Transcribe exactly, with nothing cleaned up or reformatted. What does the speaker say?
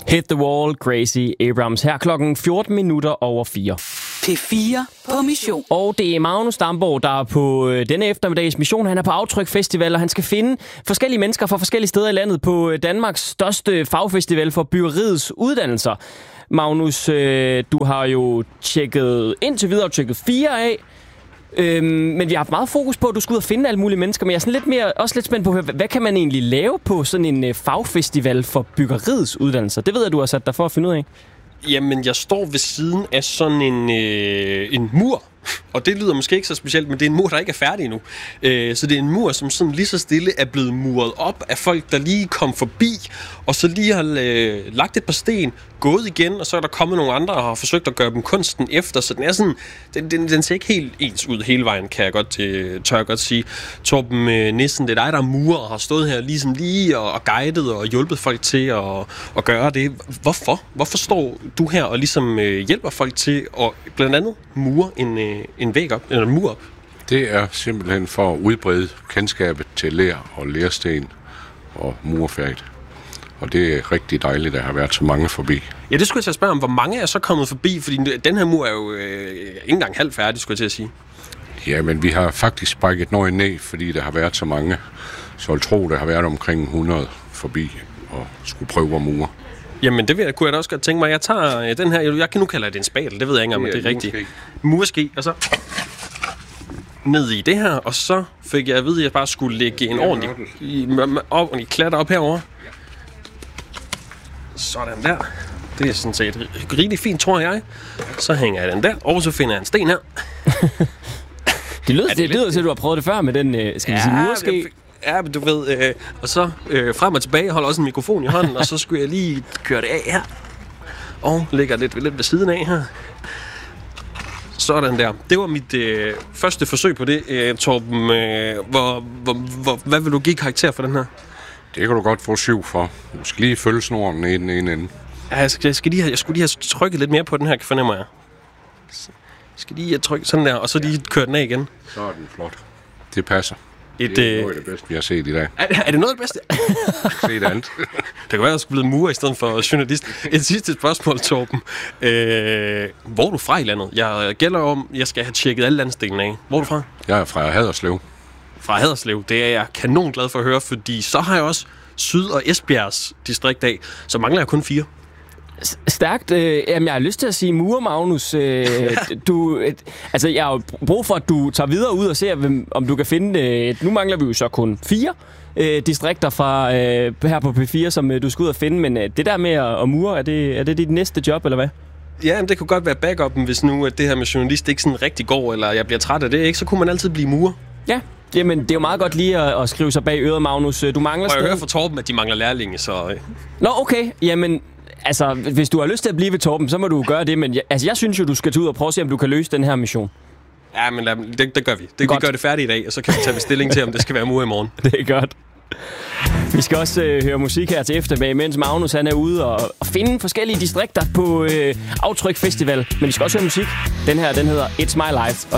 Hit the Wall, Crazy Abrams. Her klokken fjorten minutter over fire. P fire på mission. Og det er Magnus Damborg, der er på denne eftermiddags mission. Han er på Aftryk Festival, og han skal finde forskellige mennesker fra forskellige steder i landet på Danmarks største fagfestival for byggeriets uddannelser. Magnus, du har jo tjekket indtil videre tjekket fire af. Øhm, men vi har haft meget fokus på, at du skal ud og finde alle mulige mennesker. Men jeg er sådan lidt mere, også lidt spændt på, hvad, hvad kan man egentlig lave på sådan en uh, fagfestival for byggeriets uddannelser? Det ved jeg, du har sat dig for at finde ud af. Jamen, jeg står ved siden af sådan en, øh, en mur. Og det lyder måske ikke så specielt, men det er en mur, der ikke er færdig endnu. Øh, så det er en mur, som sådan lige så stille er blevet muret op af folk, der lige kom forbi, og så lige har øh, lagt et par sten, gået igen, og så er der kommet nogle andre og har forsøgt at gøre dem kunsten efter. Så den er sådan, den, den, den ser ikke helt ens ud hele vejen, kan jeg godt, øh, tør jeg godt sige. Torben øh, Nissen, det er dig, der er murer og har stået her ligesom lige og, og guidet og hjulpet folk til at, at gøre det. Hvorfor? Hvorfor står du her og ligesom øh, hjælper folk til at blandt andet mure en øh, en væg op, eller en mur op? Det er simpelthen for at udbrede kendskabet til ler og lersten og murfaget. Og det er rigtig dejligt, at der har været så mange forbi. Ja, det skulle jeg til at spørge om. Hvor mange er så kommet forbi? Fordi den her mur er jo øh, ikke engang halvt færdig, skulle jeg til at sige. Ja, men vi har faktisk sprækket noget ned, fordi der har været så mange. Så jeg tror, der har været omkring hundrede forbi og skulle prøve at mure. Jamen, det vil jeg, kunne jeg da også godt tænke mig. Jeg tager den her, jeg kan nu kalde det en spadel, det ved jeg ikke, om det er, det er rigtigt. Murske, og så ned i det her, og så fik jeg at vide, at jeg bare skulle lægge en ordentlig, ordentlig klatter op herover. Sådan der. Det er sådan set rigtig fint, tror jeg. Så hænger jeg den der, og så finder jeg en sten her. Det lyder, det, det lyder til, at du har prøvet det før med den, skal vi ja, sige, murske. Ja, men du ved, øh, og så øh, frem og tilbage, holder også en mikrofon i hånden, og så skulle jeg lige køre det af her. Og lægger lidt, lidt ved siden af her. Sådan der. Det var mit øh, første forsøg på det, øh, Torben. Øh, hvor, hvor, hvor, hvad vil du give karakter for den her? Det kan du godt få syv for. Du skal lige følge snoren i den ene ende. Ja, jeg, skal, jeg, skal lige have, jeg skulle lige have trykket lidt mere på den her, fornemmer jeg. Jeg skal lige have trykket sådan der, og så lige køre den af igen. Så er den flot. Det passer. Et, det er noget af det bedste, vi har set i dag. Er, er det noget af det bedste? Se det andet. Det kan være, at jeg skulle blive murer i stedet for journalist. Et sidste spørgsmål, Torben. Øh, hvor er du fra i landet? Jeg gælder om, jeg skal have tjekket alle landsdelene af. Hvor er du fra? Jeg er fra Haderslev. Fra Haderslev. Det er jeg kanon glad for at høre, fordi så har jeg også Syd- og Esbjergs distrikt af. Så mangler jeg kun fire. Stærkt. Øh, jamen, jeg har lyst til at sige murer, Magnus. Øh, du, et, altså, jeg har jo brug for, at du tager videre ud og ser, hvem, om du kan finde... Øh, nu mangler vi jo så kun fire øh, distrikter fra øh, her på P fire, som øh, du skal ud og finde. Men øh, det der med at, at mure, er det, er det dit næste job, eller hvad? Ja, det kunne godt være backupen, hvis nu at det her med journalist ikke sådan rigtig går, eller jeg bliver træt af det, ikke? Så kunne man altid blive murer. Ja. Jamen, det er jo meget godt lige at, at skrive sig bag øret, Magnus. Du mangler og jeg sted... hører fra Torben, at de mangler lærlinge, så... Øh. Nå, okay. Jamen... Altså, hvis du har lyst til at blive ved Torben, så må du gøre det, men jeg, altså, jeg synes jo, du skal tage ud og prøve at se, om du kan løse den her mission. Ja, men det, det gør vi. Det, vi gør det færdigt i dag, og så kan vi tage bestilling til, om det skal være mur i morgen. Det er godt. Vi skal også øh, høre musik her til eftermiddag, mens Magnus han er ude og, og finde forskellige distrikter på øh, Aftryk Festival. Men vi skal også høre musik. Den her, den hedder It's My Life. Og